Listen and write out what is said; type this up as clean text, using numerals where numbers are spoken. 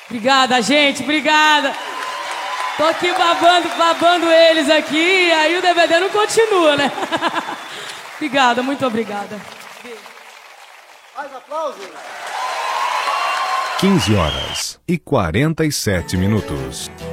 Obrigada, gente, obrigada. Tô aqui babando eles aqui, aí o DVD não continua, né? Obrigada, muito obrigada. Mais aplausos. 15h47.